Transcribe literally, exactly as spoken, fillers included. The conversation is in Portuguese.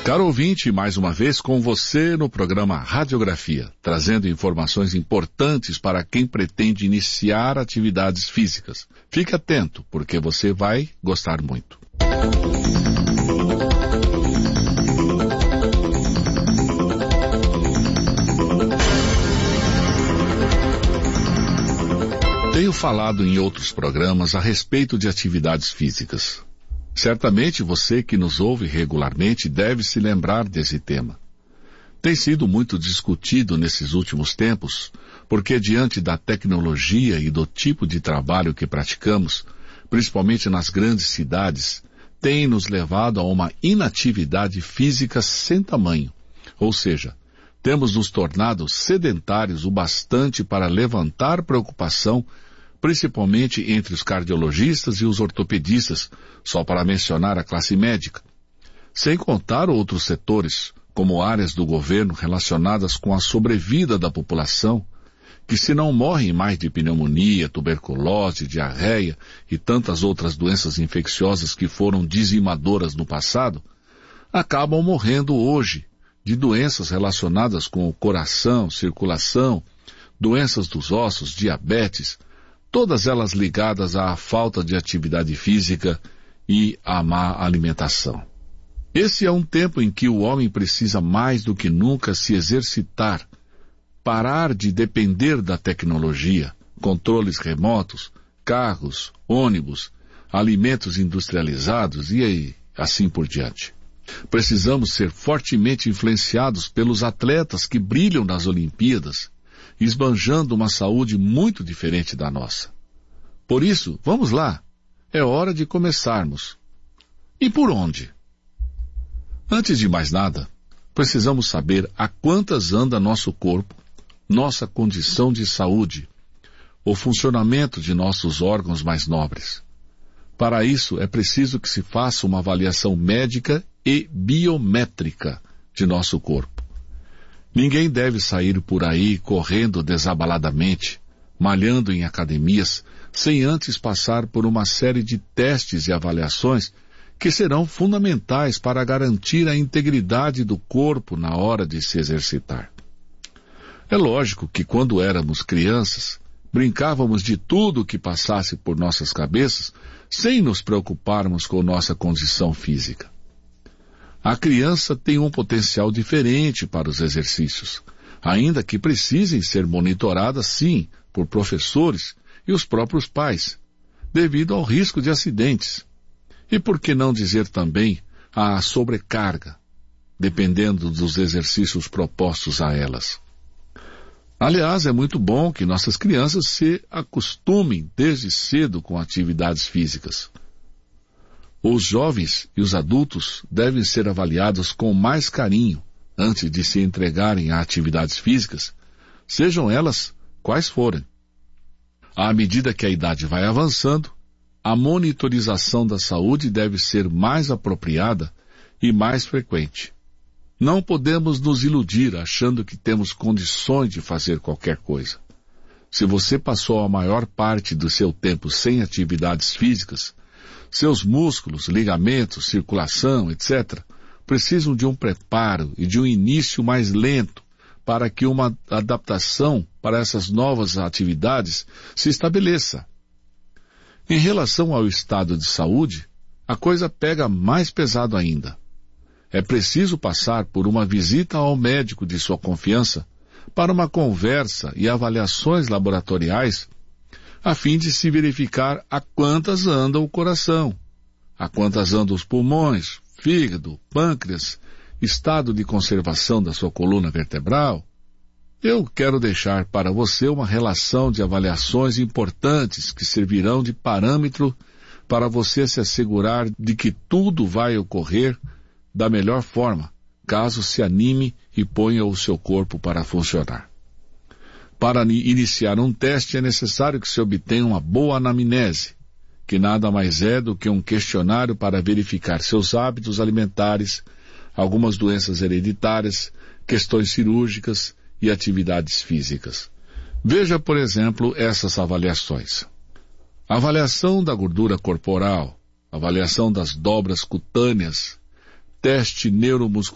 Caro ouvinte, mais uma vez com você no programa Radiografia, trazendo informações importantes para quem pretende iniciar atividades físicas. Fique atento, porque você vai gostar muito. Tenho falado em outros programas a respeito de atividades físicas. Certamente você que nos ouve regularmente deve se lembrar desse tema. Tem sido muito discutido nesses últimos tempos, porque diante da tecnologia e do tipo de trabalho que praticamos, principalmente nas grandes cidades, tem nos levado a uma inatividade física sem tamanho. Ou seja, temos nos tornado sedentários o bastante para levantar preocupação, principalmente entre os cardiologistas e os ortopedistas, só para mencionar a classe médica. Sem contar outros setores, como áreas do governo relacionadas com a sobrevida da população, que se não morrem mais de pneumonia, tuberculose, diarreia e tantas outras doenças infecciosas que foram dizimadoras no passado, acabam morrendo hoje de doenças relacionadas com o coração, circulação, doenças dos ossos, diabetes, todas elas ligadas à falta de atividade física e à má alimentação. Esse é um tempo em que o homem precisa mais do que nunca se exercitar, parar de depender da tecnologia, controles remotos, carros, ônibus, alimentos industrializados e aí, assim por diante. Precisamos ser fortemente influenciados pelos atletas que brilham nas Olimpíadas, esbanjando uma saúde muito diferente da nossa. Por isso, vamos lá, é hora de começarmos. E por onde? Antes de mais nada, precisamos saber a quantas anda nosso corpo, nossa condição de saúde, o funcionamento de nossos órgãos mais nobres. Para isso, é preciso que se faça uma avaliação médica e biométrica de nosso corpo. Ninguém deve sair por aí correndo desabaladamente, malhando em academias, sem antes passar por uma série de testes e avaliações que serão fundamentais para garantir a integridade do corpo na hora de se exercitar. É lógico que quando éramos crianças, brincávamos de tudo que passasse por nossas cabeças, sem nos preocuparmos com nossa condição física. A criança tem um potencial diferente para os exercícios, ainda que precisem ser monitoradas, sim, por professores e os próprios pais, devido ao risco de acidentes. E por que não dizer também a sobrecarga, dependendo dos exercícios propostos a elas. Aliás, é muito bom que nossas crianças se acostumem desde cedo com atividades físicas. Os jovens e os adultos devem ser avaliados com mais carinho antes de se entregarem a atividades físicas, sejam elas quais forem. À medida que a idade vai avançando, a monitorização da saúde deve ser mais apropriada e mais frequente. Não podemos nos iludir achando que temos condições de fazer qualquer coisa. Se você passou a maior parte do seu tempo sem atividades físicas, seus músculos, ligamentos, circulação, etcétera, precisam de um preparo e de um início mais lento para que uma adaptação para essas novas atividades se estabeleça. Em relação ao estado de saúde, a coisa pega mais pesado ainda. É preciso passar por uma visita ao médico de sua confiança para uma conversa e avaliações laboratoriais a fim de se verificar a quantas anda o coração, a quantas andam os pulmões, fígado, pâncreas, estado de conservação da sua coluna vertebral. Eu quero deixar para você uma relação de avaliações importantes que servirão de parâmetro para você se assegurar de que tudo vai ocorrer da melhor forma, caso se anime e ponha o seu corpo para funcionar. Para iniciar um teste é necessário que se obtenha uma boa anamnese, que nada mais é do que um questionário para verificar seus hábitos alimentares, algumas doenças hereditárias, questões cirúrgicas e atividades físicas. Veja, por exemplo, essas avaliações. Avaliação da gordura corporal, avaliação das dobras cutâneas, teste neuromuscular,